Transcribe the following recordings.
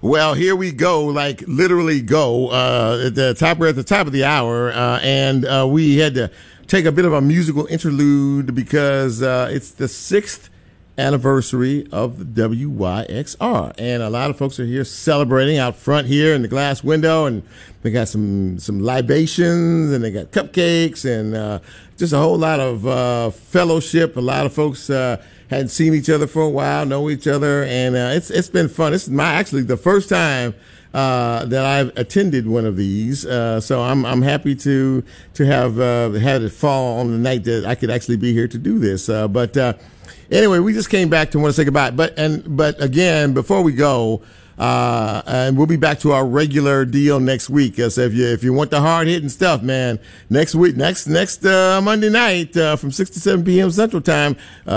Well, here we go, like literally go. We're at the top of the hour, and we had to take a bit of a musical interlude because it's the 6th anniversary of the WYXR, and a lot of folks are here celebrating out front here in the glass window, and they got some libations, and they got cupcakes, and just a whole lot of fellowship. A lot of folks hadn't seen each other for a while, know each other, and it's been fun. This is actually the first time that I've attended one of these, so I'm happy to have had it fall on the night that I could actually be here to do this. But anyway, we just came back to want to say goodbye. But again, before we go, and we'll be back to our regular deal next week. So if you want the hard hitting stuff, man, next Monday night from 6 to 7 p.m. Central Time,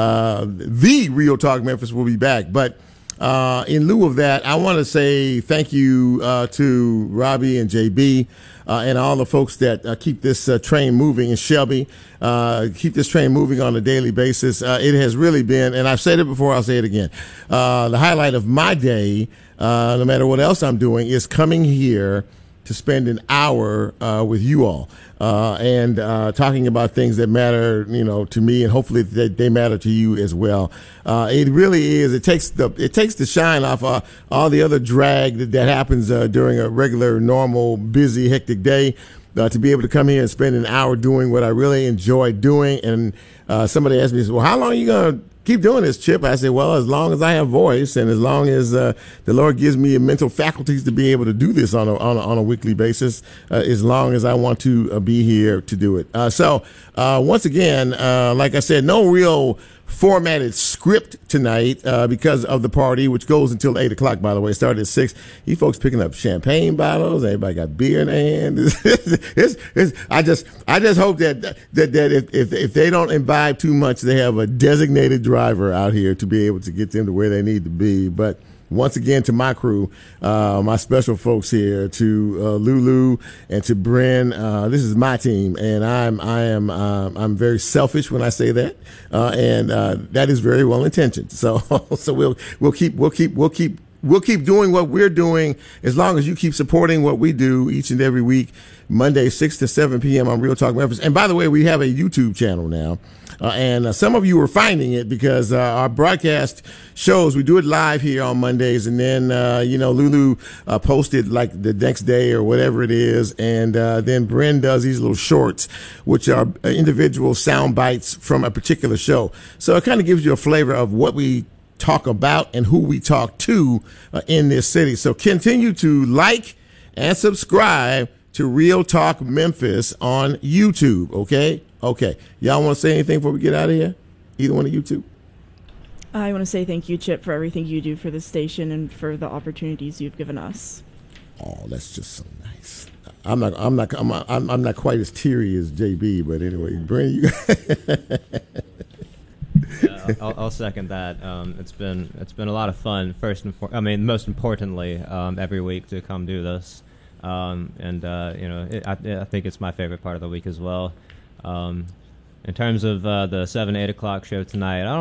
the Real Talk Memphis will be back. But in lieu of that, I want to say thank you to Robbie and JB and all the folks that keep this train moving, and Shelby, keep this train moving on a daily basis. It has really been, and I've said it before, I'll say it again, the highlight of my day, no matter what else I'm doing, is coming here to spend an hour with you all and talking about things that matter, to me, and hopefully they matter to you as well. It really is. It takes the shine off all the other drag that happens during a regular, normal, busy, hectic day. To be able to come here and spend an hour doing what I really enjoy doing. And somebody asked me, well, how long are you going to keep doing this, Chip? I said, well, as long as I have voice, and as long as the Lord gives me mental faculties to be able to do this on a weekly basis, as long as I want to be here to do it. So once again, like I said, no real formatted script tonight because of the party, which goes until 8 o'clock, by the way. It started at 6. You folks picking up champagne bottles. Everybody got beer in their hand. I just hope that if they don't imbibe too much, they have a designated driver out here to be able to get them to where they need to be. But once again, to my crew, my special folks here, to Lulu and to Bryn, this is my team, and I'm very selfish when I say that, and that is very well intentioned. So we'll keep doing what we're doing as long as you keep supporting what we do each and every week, Monday 6 to 7 p.m. on Real Talk Memphis. And by the way, we have a YouTube channel now. And some of you are finding it because our broadcast shows, we do it live here on Mondays, and then Lulu posted like the next day or whatever it is, and then Bryn does these little shorts, which are individual sound bites from a particular show. So it kind of gives you a flavor of what we talk about and who we talk to in this city. So continue to like and subscribe to Real Talk Memphis on YouTube, okay? Okay. Y'all want to say anything before we get out of here? Either one of you two? I want to say thank you, Chip, for everything you do for the station and for the opportunities you've given us. Oh, that's just so nice. I'm not quite as teary as JB, but anyway, Brent, you. Yeah, I'll second that. It's been a lot of fun. Most importantly, every week to come do this, I think it's my favorite part of the week as well. In terms of the 7-8 o'clock show tonight, I don't